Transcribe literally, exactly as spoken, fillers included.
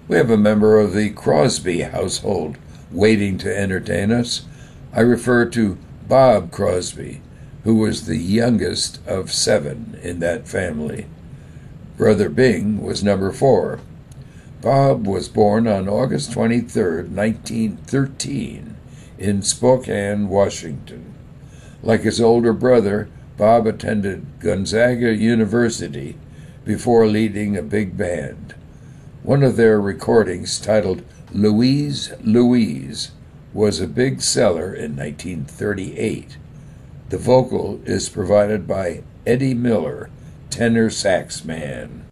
We have a member of the Crosby household waiting to entertain us. I refer to Bob Crosby, who was the youngest of seven in that family. Brother Bing was number four. Bob was born on August twenty-third, nineteen thirteen, in Spokane, Washington. Like his older brother, Bob attended Gonzaga University before leading a big band. One of their recordings, titled Louise, Louise, was a big seller in nineteen thirty-eight. The vocal is provided by Eddie Miller, tenor sax man.